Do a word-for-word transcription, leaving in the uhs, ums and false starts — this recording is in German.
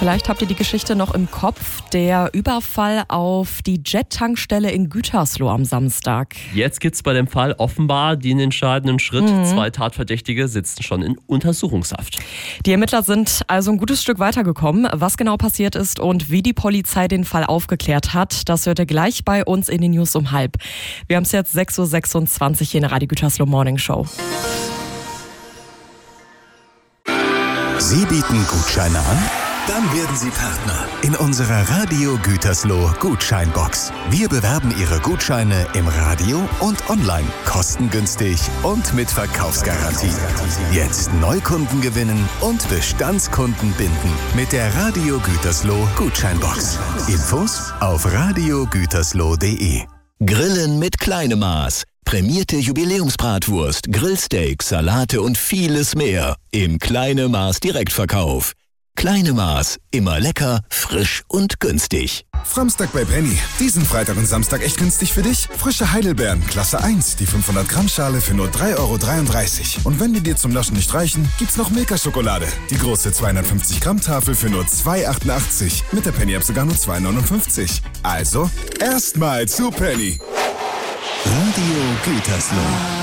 Vielleicht habt ihr die Geschichte noch im Kopf. Der Überfall auf die Jet-Tankstelle in Gütersloh am Samstag. Jetzt gibt's bei dem Fall offenbar den entscheidenden Schritt. Mhm. Zwei Tatverdächtige sitzen schon in Untersuchungshaft. Die Ermittler sind also ein gutes Stück weitergekommen. Was genau passiert ist und wie die Polizei den Fall aufgeklärt hat, das hört ihr gleich bei uns in den News um halb. Wir haben es jetzt sechs Uhr sechsundzwanzig hier in der Radio Gütersloh Morning Show. Sie bieten Gutscheine an? Dann werden Sie Partner in unserer Radio Gütersloh Gutscheinbox. Wir bewerben Ihre Gutscheine im Radio und online, kostengünstig und mit Verkaufsgarantie. Jetzt Neukunden gewinnen und Bestandskunden binden mit der Radio Gütersloh Gutscheinbox. Infos auf radio gütersloh punkt de. Grillen mit kleinem Maß. Prämierte Jubiläumsbratwurst, Grillsteaks, Salate und vieles mehr im Kleine Maß Direktverkauf. Kleine Maß, immer lecker, frisch und günstig. Framstag bei Penny. Diesen Freitag und Samstag echt günstig für dich? Frische Heidelbeeren, Klasse eins, die fünfhundert Gramm Schale für nur drei Euro dreiunddreißig. Und wenn die dir zum Naschen nicht reichen, gibt's noch Milka-Schokolade. Die große zweihundertfünfzig Gramm Tafel für nur zwei Euro achtundachtzig. Mit der Penny-App sogar nur zwei Euro neunundfünfzig. Also, erstmal zu Penny. Radio Gütersloh.